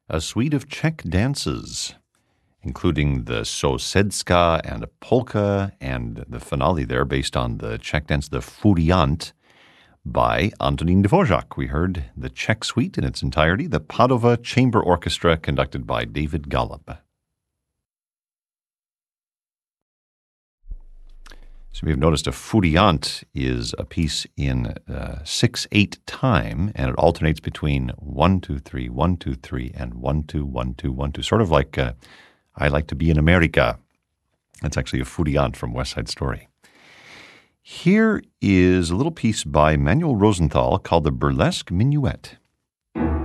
a suite of Czech dances, including the Sousedska and a polka, and the finale there based on the Czech dance, the Furiant, by Antonín Dvořák. We heard the Czech suite in its entirety, the Padova Chamber Orchestra conducted by David Golub. So we have noticed a Furiant is a piece in 6/8 time, and it alternates between 1-2-3, 1-2-3, and 1-2-1-2-1-2, sort of like I Like to Be in America. That's actually a Furiant from West Side Story. Here is a little piece by Manuel Rosenthal called the Burlesque Minuet.